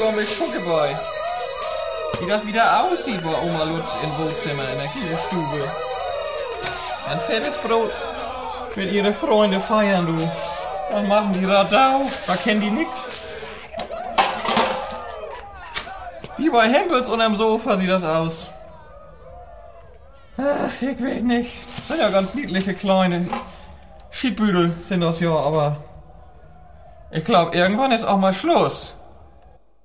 dumme Schuckeboy. Wie das wieder aussieht bei Oma Lutz im Wohnzimmer in der Küchenstube. Ein fettes Brot. Wenn ihre Freunde feiern, du. Dann machen die Radau. Da kennen die nix. Wie bei Hempels unterm Sofa sieht das aus. Ach, ich weiß nicht. Sind ja ganz niedliche kleine Schiedbüdel sind das ja, aber ich glaube, irgendwann ist auch mal Schluss.